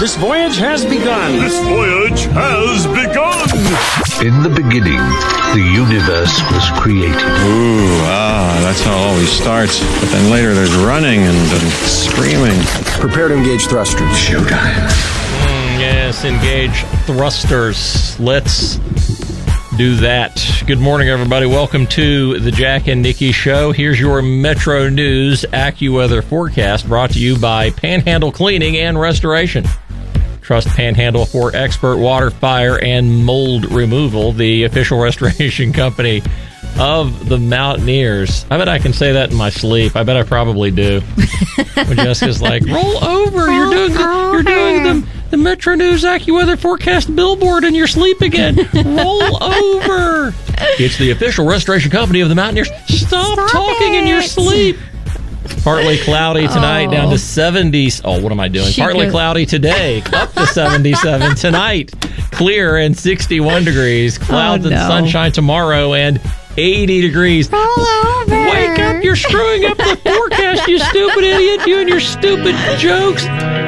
This voyage has begun. This voyage has begun. In the beginning, the universe was created. That's how it always starts. But then later there's running and screaming. Prepare to engage thrusters. Showtime. Yes, engage thrusters. Let's do that. Good morning, everybody. Welcome to the Jack and Nikki Show. Here's your Metro News AccuWeather forecast brought to you by Panhandle Cleaning and Restoration. Trust Panhandle for expert water, fire, and mold removal, the official restoration company of the Mountaineers. I bet I can say that in my sleep. I bet I probably do. When Jessica's like, roll over. You're doing the Metro News AccuWeather forecast billboard in your sleep again. Roll over. It's the official restoration company of the Mountaineers. Stop talking in your sleep. Partly cloudy tonight, down to 70s. Oh, what am I doing? Partly cloudy today, up to 77 tonight. Clear and 61 degrees. Clouds and sunshine tomorrow and 80 degrees. Roll over. Wake up. You're screwing up the forecast, you stupid idiot. You and your stupid jokes.